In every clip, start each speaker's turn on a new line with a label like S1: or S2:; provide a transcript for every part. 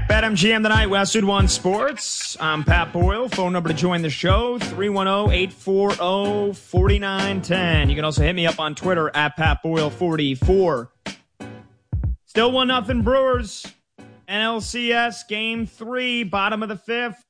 S1: BetMGM tonight, Westwood One Sports. I'm Pat Boyle. Phone number to join the show, 310-840-4910. You can also hit me up on Twitter at PatBoyle44. Still 1-0 Brewers. NLCS Game 3, bottom of the fifth.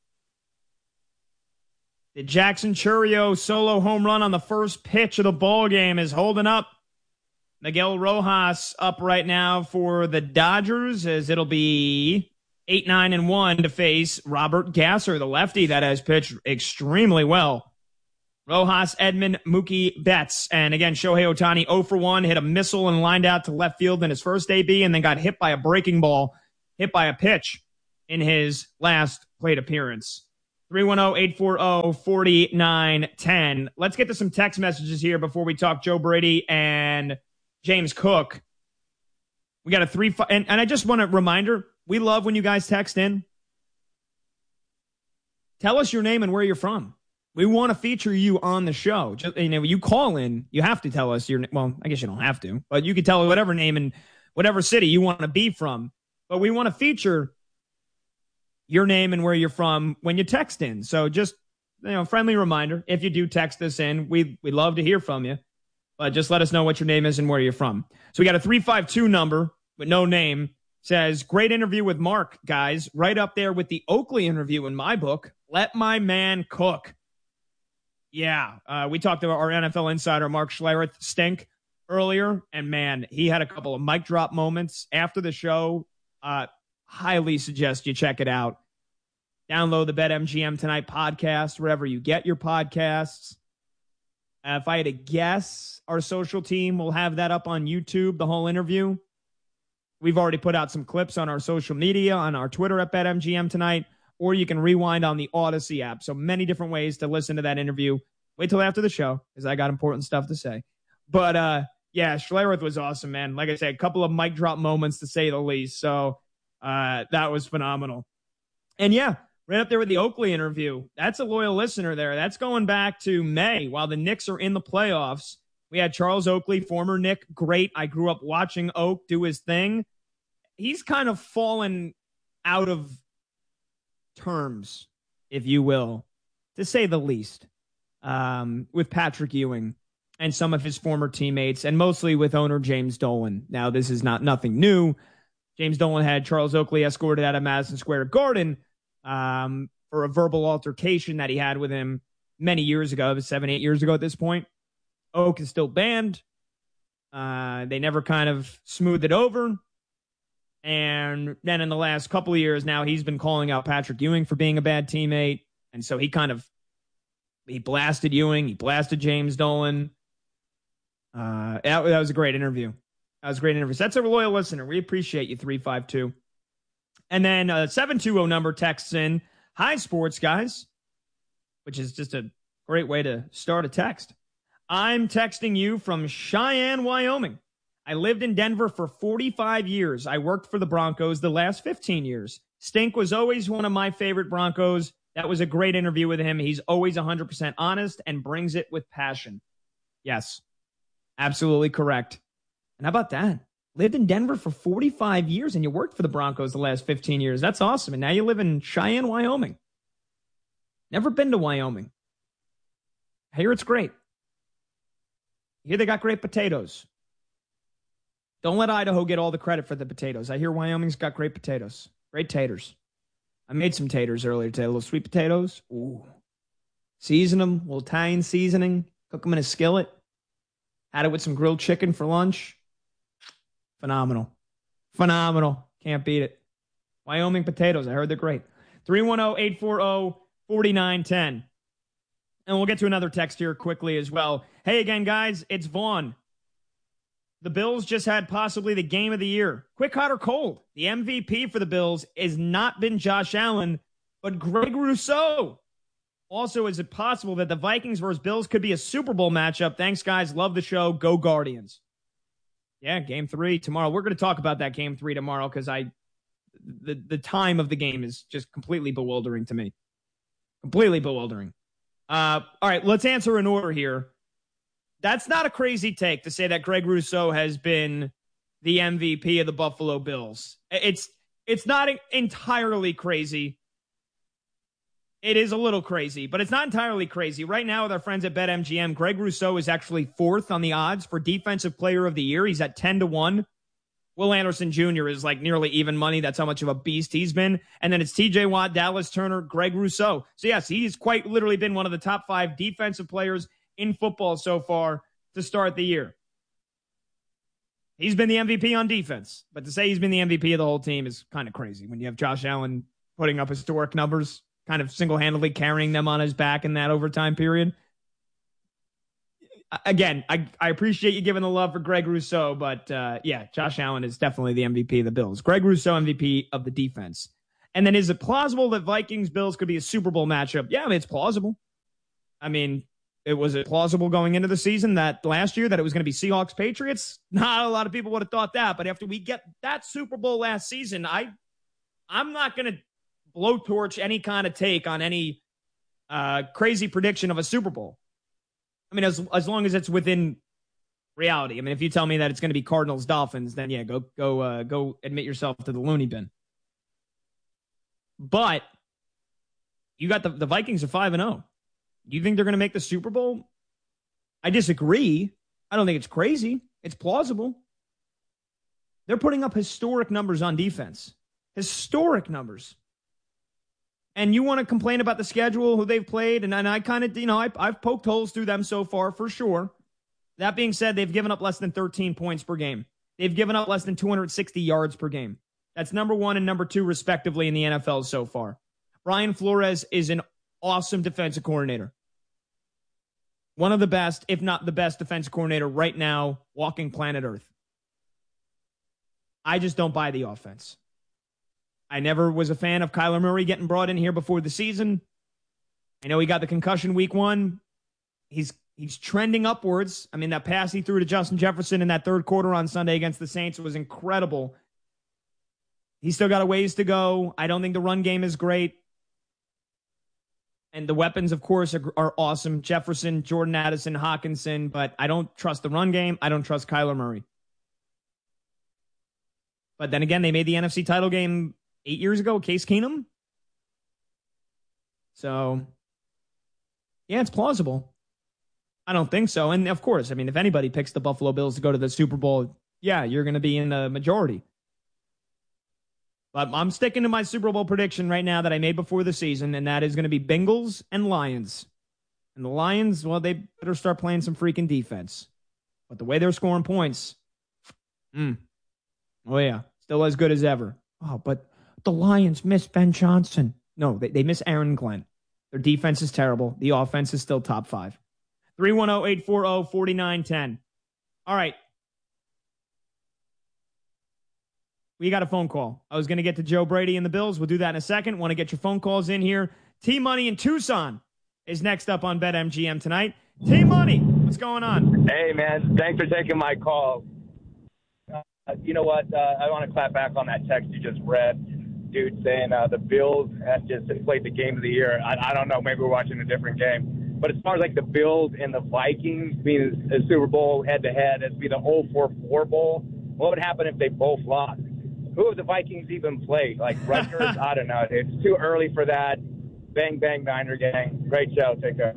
S1: The Jackson Chourio solo home run on the first pitch of the ball game is holding up. Miguel Rojas up right now for the Dodgers, as it'll be 8-9-1 to face Robert Gasser, the lefty that has pitched extremely well. Rojas, Edman, Mookie Betts, and again, Shohei Ohtani 0-for-1, hit a missile and lined out to left field in his first AB, and then got hit by a breaking ball, hit by a pitch in his last plate appearance. 310-840-4910. Let's get to some text messages here before we talk Joe Brady and James Cook. We got a 3-5, and I just want a reminder, we love when you guys text in. Tell us your name and where you're from. We want to feature you on the show. Just, when you call in, you have to tell us your, well, I guess you don't have to, but you can tell whatever name and whatever city you want to be from. But we want to feature your name and where you're from when you text in. So just, friendly reminder, if you do text us in, we'd love to hear from you. But just let us know what your name is and where you're from. So we got a 352 number with no name. Says, great interview with Mark, guys. Right up there with the Oakley interview in my book. Let my man cook. Yeah, we talked about our NFL insider, Mark Schlereth, Stink, earlier. And, man, he had a couple of mic drop moments after the show. Highly suggest you check it out. Download the BetMGM Tonight podcast, wherever you get your podcasts. If I had to guess, our social team will have that up on YouTube, the whole interview. We've already put out some clips on our social media, on our Twitter at BetMGM Tonight, or you can rewind on the Odyssey app. So many different ways to listen to that interview. Wait till after the show, because I got important stuff to say. But, yeah, Schlereth was awesome, man. Like I said, a couple of mic drop moments, to say the least. So that was phenomenal. And, yeah, right up there with the Oakley interview. That's a loyal listener there. That's going back to May while the Knicks are in the playoffs. We had Charles Oakley, former Knick, great. I grew up watching Oak do his thing. He's kind of fallen out of terms, if you will, to say the least, with Patrick Ewing and some of his former teammates, and mostly with owner James Dolan. Now, this is nothing new. James Dolan had Charles Oakley escorted out of Madison Square Garden for a verbal altercation that he had with him many years ago. It was 7-8 years ago at this point. Oak is still banned. They never kind of smoothed it over. And then in the last couple of years now, he's been calling out Patrick Ewing for being a bad teammate. And so he blasted Ewing. He blasted James Dolan. That was a great interview. So that's a loyal listener. We appreciate you, 352. And then a 720 number texts in, hi, sports guys, which is just a great way to start a text. I'm texting you from Cheyenne, Wyoming. I lived in Denver for 45 years. I worked for the Broncos the last 15 years. Stink was always one of my favorite Broncos. That was a great interview with him. He's always 100% honest and brings it with passion. Yes, absolutely correct. And how about that? Lived in Denver for 45 years and you worked for the Broncos the last 15 years. That's awesome. And now you live in Cheyenne, Wyoming. Never been to Wyoming. I hear it's great. I hear they got great potatoes. Don't let Idaho get all the credit for the potatoes. I hear Wyoming's got great potatoes. Great taters. I made some taters earlier today. Little sweet potatoes. Ooh. Season them. A little Italian seasoning. Cook them in a skillet. Had it with some grilled chicken for lunch. Phenomenal. Can't beat it. Wyoming potatoes. I heard they're great. 310-840-4910. And we'll get to another text here quickly as well. Hey again, guys. It's Vaughn. The Bills just had possibly the game of the year. Quick, hot, or cold? The MVP for the Bills has not been Josh Allen, but Greg Rousseau. Also, is it possible that the Vikings versus Bills could be a Super Bowl matchup? Thanks, guys. Love the show. Go Guardians. Yeah, game 3 tomorrow. We're going to talk about that game 3 tomorrow because the time of the game is just completely bewildering to me. Completely bewildering. All right, let's answer in order here. That's not a crazy take to say that Greg Rousseau has been the MVP of the Buffalo Bills. It's It's not entirely crazy. It is a little crazy, but it's not entirely crazy. Right now with our friends at BetMGM, Greg Rousseau is actually fourth on the odds for Defensive Player of the Year. He's at 10-1. Will Anderson Jr. is like nearly even money. That's how much of a beast he's been. And then it's TJ Watt, Dallas Turner, Greg Rousseau. So yes, he's quite literally been one of the top 5 defensive players in football so far to start the year. He's been the MVP on defense, but to say he's been the MVP of the whole team is kind of crazy when you have Josh Allen putting up historic numbers, kind of single-handedly carrying them on his back in that overtime period. Again, I appreciate you giving the love for Greg Rousseau, but yeah, Josh Allen is definitely the MVP of the Bills. Greg Rousseau, MVP of the defense. And then is it plausible that Vikings-Bills could be a Super Bowl matchup? Yeah, I mean, it's plausible. I mean, was it plausible going into the season that last year that it was going to be Seahawks-Patriots? Not a lot of people would have thought that, but after we get that Super Bowl last season, I'm not going to blowtorch any kind of take on any crazy prediction of a Super Bowl. I mean, as long as it's within reality. I mean, if you tell me that it's going to be Cardinals Dolphins, then yeah, go admit yourself to the loony bin. But you got the Vikings are 5-0. Do you think they're going to make the Super Bowl? I disagree. I don't think it's crazy. It's plausible. They're putting up historic numbers on defense. Historic numbers. And you want to complain about the schedule, who they've played, and I kind of, I've poked holes through them so far, for sure. That being said, they've given up less than 13 points per game. They've given up less than 260 yards per game. That's number 1 and number 2, respectively, in the NFL so far. Brian Flores is an awesome defensive coordinator. One of the best, if not the best defensive coordinator right now, walking planet Earth. I just don't buy the offense. I never was a fan of Kyler Murray getting brought in here before the season. I know he got the concussion week 1. He's trending upwards. I mean, that pass he threw to Justin Jefferson in that third quarter on Sunday against the Saints was incredible. He's still got a ways to go. I don't think the run game is great. And the weapons, of course, are awesome. Jefferson, Jordan Addison, Hawkinson. But I don't trust the run game. I don't trust Kyler Murray. But then again, they made the NFC title game 8 years ago, Case Keenum. So, yeah, it's plausible. I don't think so. And, of course, I mean, if anybody picks the Buffalo Bills to go to the Super Bowl, yeah, you're going to be in the majority. But I'm sticking to my Super Bowl prediction right now that I made before the season, and that is going to be Bengals and Lions. And the Lions, well, they better start playing some freaking defense. But the way they're scoring points, oh, yeah, still as good as ever. Oh, but the Lions miss Ben Johnson. No, they miss Aaron Glenn. Their defense is terrible. The offense is still top 5. 310-840-4910. All right. We got a phone call. I was going to get to Joe Brady and the Bills. We'll do that in a second. Want to get your phone calls in here. T-Money in Tucson is next up on BetMGM tonight. T-Money, what's going on?
S2: Hey, man. Thanks for taking my call. You know what? I want to clap back on that text you just read. Dude saying the Bills have just played the game of the year. I don't know. Maybe we're watching a different game. But as far as like the Bills and the Vikings being a Super Bowl head-to-head, it'd be the 0-4-4 Bowl. What would happen if they both lost? Who have the Vikings even played? Like Rutgers? I don't know. It's too early for that. Bang, bang, Niner gang. Great show. Take care.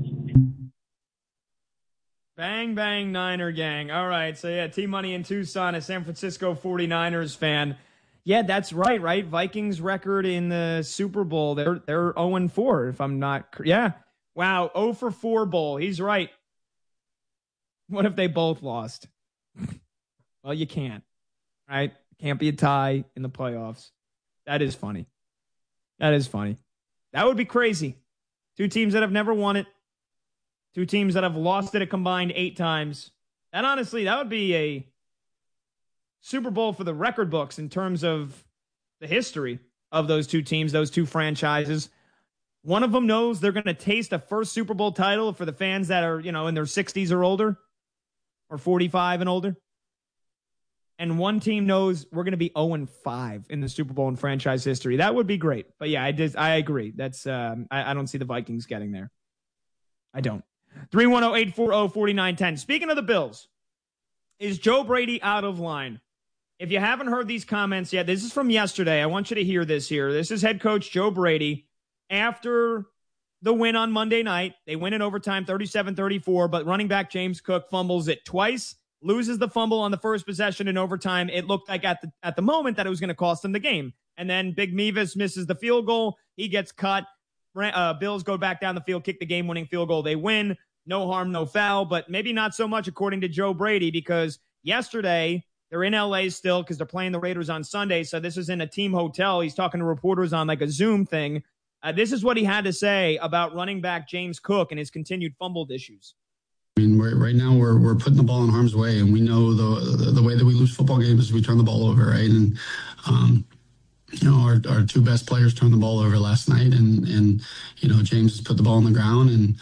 S1: Bang, bang, Niner gang. All right. So, yeah, T-Money in Tucson, a San Francisco 49ers fan. Yeah, that's right? Vikings record in the Super Bowl. They're 0-4, if I'm not... Yeah. Wow, 0-4 Bowl. He's right. What if they both lost? Well, you can't, right? Can't be a tie in the playoffs. That is funny. That would be crazy. 2 teams that have never won it. 2 teams that have lost it a combined 8 times. And honestly, that would be a Super Bowl for the record books in terms of the history of those 2 teams, those 2 franchises. One of them knows they're going to taste a first Super Bowl title for the fans that are, in their 60s or older, or 45 and older. And one team knows we're going to be 0-5 in the Super Bowl in franchise history. That would be great. But yeah, I agree. That's I don't see the Vikings getting there. I don't. 310-840-4910. Speaking of the Bills, is Joe Brady out of line? If you haven't heard these comments yet, this is from yesterday. I want you to hear this here. This is head coach Joe Brady after the win on Monday night. They win in overtime 37-34, but running back James Cook fumbles it twice, loses the fumble on the first possession in overtime. It looked like at the moment that it was going to cost them the game. And then Big Mevis misses the field goal. He gets cut. Bills go back down the field, kick the game-winning field goal. They win. No harm, no foul, but maybe not so much according to Joe Brady, because yesterday they're in L.A. still because they're playing the Raiders on Sunday. So this is in a team hotel. He's talking to reporters on like a Zoom thing. This is what he had to say about running back James Cook and his continued fumbled issues.
S3: I mean, right now we're putting the ball in harm's way, and we know the way that we lose football games is we turn the ball over, right? And our two best players turned the ball over last night, and James has put the ball on the ground, and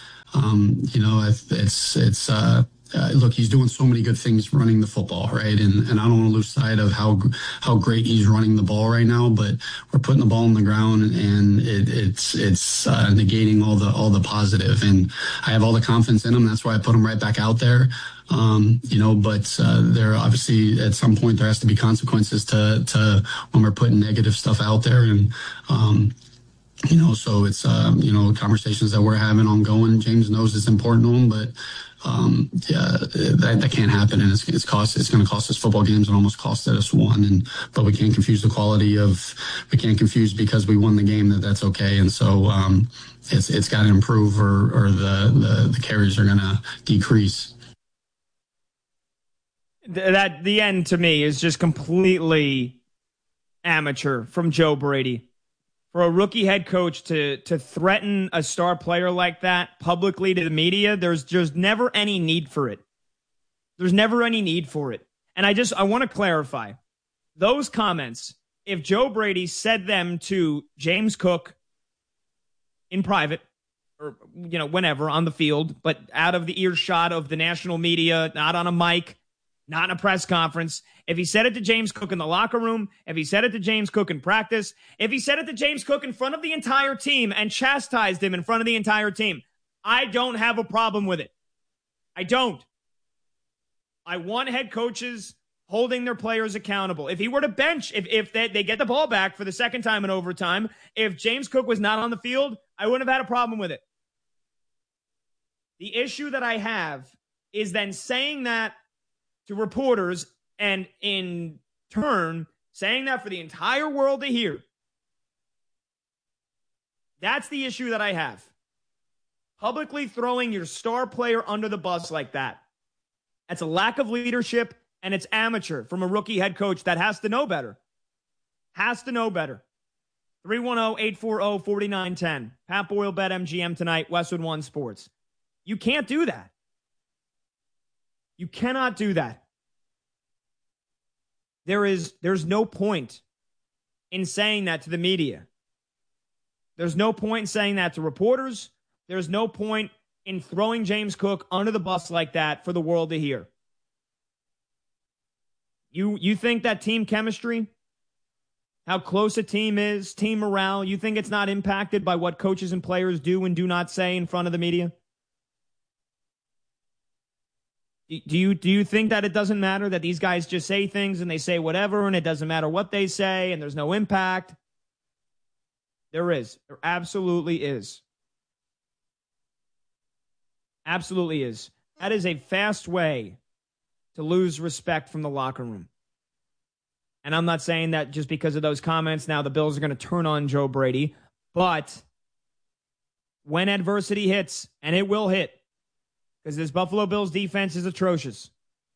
S3: look, he's doing so many good things running the football, right? And I don't want to lose sight of how great he's running the ball right now, but we're putting the ball on the ground, and it's negating all the positive. And I have all the confidence in him. That's why I put him right back out there. But there obviously at some point there has to be consequences to when we're putting negative stuff out there. And so it's conversations that we're having ongoing. James knows it's important to him, but that can't happen, and it's going to cost us football games, and almost costed us one. But we can't confuse we can't confuse because we won the game that's okay. And so it's got to improve, or the carries are going to decrease.
S1: That the end to me is just completely amateur from Joe Brady. For a rookie head coach to threaten a star player like that publicly to the media, there's just never any need for it. There's never any need for it. And I want to clarify those comments. If Joe Brady said them to James Cook in private, or whenever on the field, but out of the earshot of the national media, not on a mic, not in a press conference. If he said it to James Cook in the locker room, if he said it to James Cook in practice, if he said it to James Cook in front of the entire team and chastised him in front of the entire team, I don't have a problem with it. I don't. I want head coaches holding their players accountable. If he were to bench, if they get the ball back for the second time in overtime, if James Cook was not on the field, I wouldn't have had a problem with it. The issue that I have is then saying that to reporters, and in turn, saying that for the entire world to hear. That's the issue that I have. Publicly throwing your star player under the bus like that. That's a lack of leadership, and it's amateur from a rookie head coach that has to know better. Has to know better. 310-840-4910. Pat Boyle, BetMGM tonight, Westwood One Sports. You can't do that. You cannot do that. There's no point in saying that to the media. There's no point in saying that to reporters. There's no point in throwing James Cook under the bus like that for the world to hear. You think that team chemistry, how close a team is, team morale, you think it's not impacted by what coaches and players do and do not say in front of the media? Do you think that it doesn't matter that these guys just say things and they say whatever and it doesn't matter what they say and there's no impact? There is. There absolutely is. Absolutely is. That is a fast way to lose respect from the locker room. And I'm not saying that just because of those comments, now the Bills are going to turn on Joe Brady. But when adversity hits, and it will hit, because this Buffalo Bills defense is atrocious,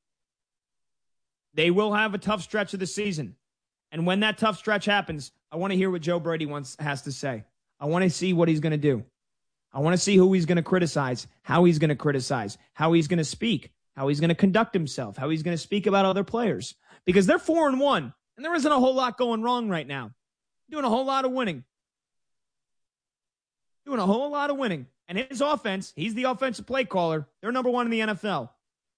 S1: they will have a tough stretch of the season. And when that tough stretch happens, I want to hear what Joe Brady has to say. I want to see what he's going to do. I want to see who he's going to criticize, how he's going to criticize, how he's going to speak, how he's going to conduct himself, how he's going to speak about other players. Because they're 4-1, and there isn't a whole lot going wrong right now. Doing a whole lot of winning. Doing a whole lot of winning. And his offense, he's the offensive play caller. They're number one in the NFL.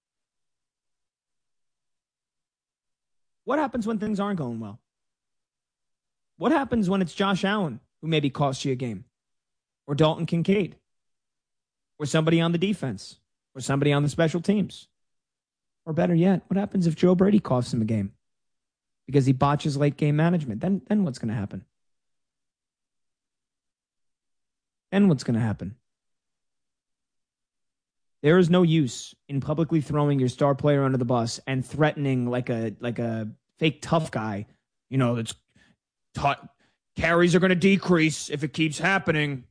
S1: What happens when things aren't going well? What happens when it's Josh Allen who maybe costs you a game? Or Dalton Kincaid? Or somebody on the defense? Or somebody on the special teams? Or better yet, what happens if Joe Brady costs him a game? because he botches late game management. Then what's going to happen? Then what's going to happen? There is no use in publicly throwing your star player under the bus and threatening like a fake tough guy. You know, that's carries are going to decrease if it keeps happening.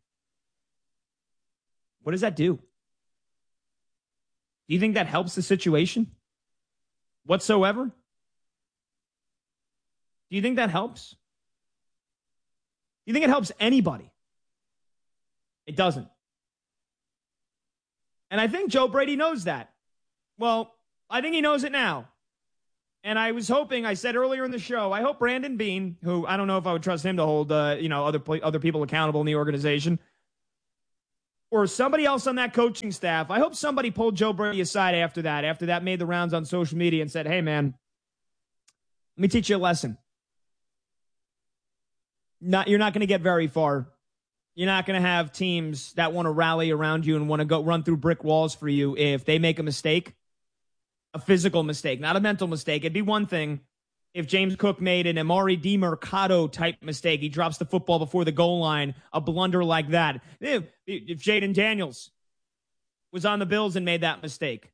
S1: What does that do? Do you think that helps the situation whatsoever? Do you think that helps? Do you think it helps anybody? It doesn't. And I think Joe Brady knows that. Well, I think he knows it now. And I was hoping, I said earlier in the show, I hope Brandon Beane, who I don't know if I would trust him to hold other people accountable in the organization, or somebody else on that coaching staff, I hope somebody pulled Joe Brady aside after that made the rounds on social media and said, hey, man, let me teach you a lesson. You're not going to get very far. You're not going to have teams that want to rally around you and want to go run through brick walls for you if they make a mistake, a physical mistake, not a mental mistake. It'd be one thing if James Cook made an Amari DiMercado type mistake. He drops the football before the goal line, a blunder like that. If Jaden Daniels was on the Bills and made that mistake.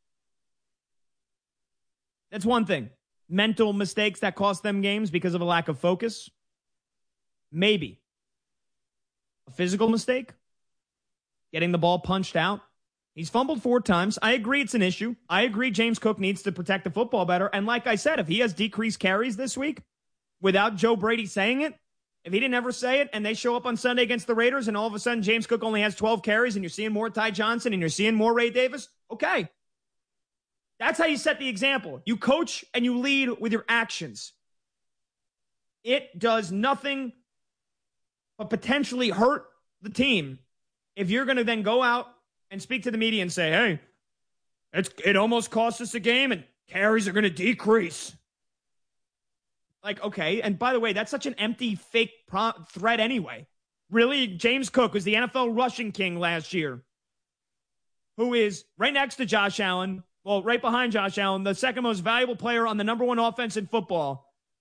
S1: That's one thing. Mental mistakes that cost them games because of a lack of focus. Maybe. A physical mistake? Getting the ball punched out? He's fumbled 4 times. I agree it's an issue. I agree James Cook needs to protect the football better. And like I said, if he has decreased carries this week without Joe Brady saying it, if he didn't ever say it and they show up on Sunday against the Raiders and all of a sudden James Cook only has 12 carries and you're seeing more Ty Johnson and you're seeing more Ray Davis, okay. That's how you set the example. You coach and you lead with your actions. It does nothing but potentially hurt the team if you're going to then go out and speak to the media and say, hey, it almost cost us a game and carries are going to decrease. Like, okay. And by the way, that's such an empty, fake threat anyway. Really? James Cook was the NFL rushing king last year, who is right next to Josh Allen. Well, right behind Josh Allen, the second most valuable player on the number 1 offense in football.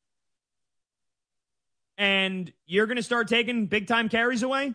S1: And you're going to start taking big-time carries away?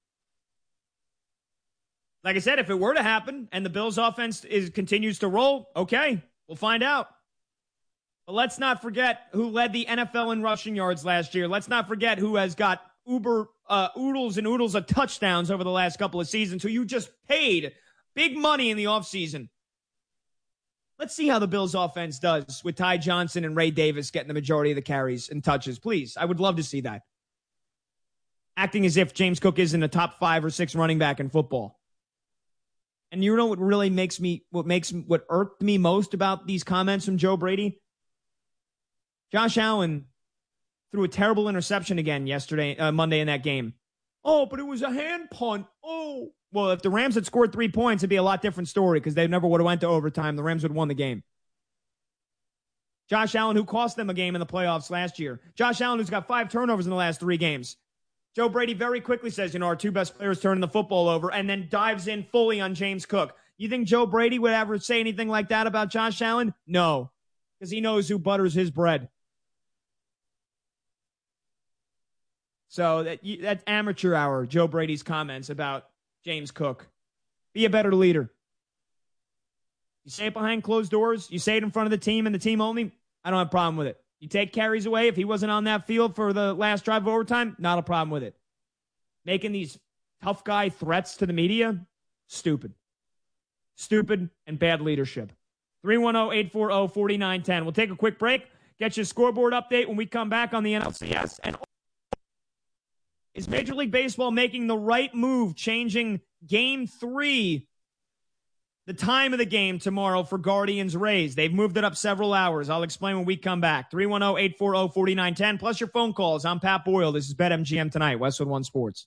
S1: Like I said, if it were to happen and the Bills' offense continues to roll, okay, we'll find out. But let's not forget who led the NFL in rushing yards last year. Let's not forget who has got oodles and oodles of touchdowns over the last couple of seasons, who you just paid big money in the offseason. Let's see how the Bills offense does with Ty Johnson and Ray Davis getting the majority of the carries and touches. Please, I would love to see that. Acting as if James Cook isn't a top 5 or 6 running back in football. And you know what really what irked me most about these comments from Joe Brady? Josh Allen threw a terrible interception again Monday in that game. Oh, but it was a hand punt. Oh. Well, if the Rams had scored 3 points, it'd be a lot different story because they never would have went to overtime. The Rams would have won the game. Josh Allen, who cost them a game in the playoffs last year. Josh Allen, who's got 5 turnovers in the last 3 games. Joe Brady very quickly says, our 2 best players turning the football over, and then dives in fully on James Cook. You think Joe Brady would ever say anything like that about Josh Allen? No, because he knows who butters his bread. So that's amateur hour, Joe Brady's comments about James Cook. Be a better leader. You say it behind closed doors. You say it in front of the team and the team only. I don't have a problem with it. You take carries away. If he wasn't on that field for the last drive of overtime, not a problem with it. Making these tough guy threats to the media, stupid. Stupid and bad leadership. 310-840-4910. We'll take a quick break. Get you a scoreboard update when we come back on the NLCS. And is Major League Baseball making the right move, changing Game 3, the time of the game tomorrow for Guardians-Rays? They've moved it up several hours. I'll explain when we come back. 310-840-4910, plus your phone calls. I'm Pat Boyle. This is BetMGM Tonight, Westwood One Sports.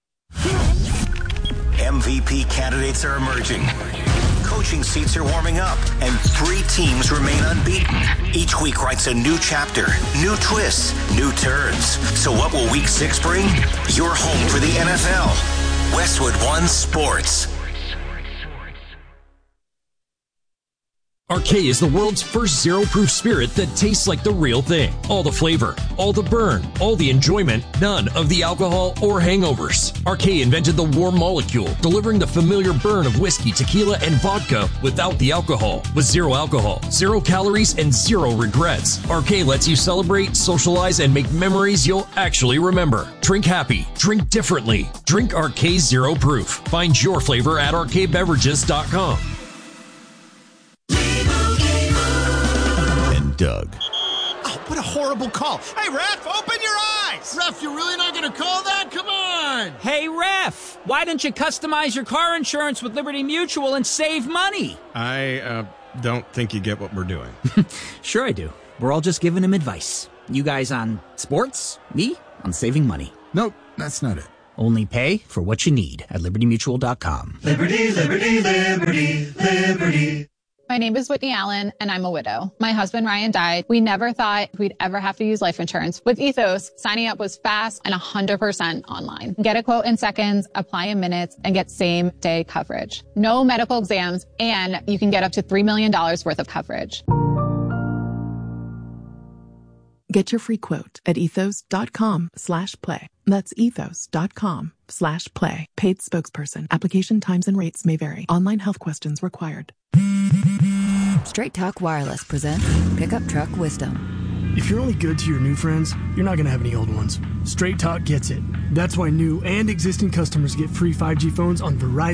S4: MVP candidates are emerging. Coaching seats are warming up, and 3 teams remain unbeaten. Each week writes a new chapter, new twists, new turns. So what will Week 6 bring? You're home for the NFL. Westwood One Sports.
S5: Arcade is the world's first zero-proof spirit that tastes like the real thing. All the flavor, all the burn, all the enjoyment, none of the alcohol or hangovers. Arcade invented the warm molecule, delivering the familiar burn of whiskey, tequila, and vodka without the alcohol. With zero alcohol, 0 calories, and 0 regrets. Arcade lets you celebrate, socialize, and make memories you'll actually remember. Drink happy. Drink differently. Drink Arcade Zero Proof. Find your flavor at arcadebeverages.com.
S6: Doug.
S7: Oh, what a horrible call. Hey, ref, open your eyes.
S8: Ref, you're really not going to call that? Come on.
S9: Hey, ref, why don't you customize your car insurance with Liberty Mutual and save money?
S10: I don't think you get what we're doing.
S9: Sure I do. We're all just giving him advice. You guys on sports, me on saving money.
S6: Nope, that's not it.
S9: Only pay for what you need at libertymutual.com.
S11: Liberty, liberty, liberty, liberty.
S12: My name is Whitney Allen, and I'm a widow. My husband, Ryan, died. We never thought we'd ever have to use life insurance. With Ethos, signing up was fast and 100% online. Get a quote in seconds, apply in minutes, and get same-day coverage. No medical exams, and you can get up to $3 million worth of coverage.
S13: Get your free quote at ethos.com/play. That's ethos.com/play. Paid spokesperson. Application times and rates may vary. Online health questions required.
S14: Straight Talk Wireless presents Pickup Truck Wisdom.
S15: If you're only good to your new friends, you're not going to have any old ones. Straight Talk gets it. That's why new and existing customers get free 5G phones on Verizon.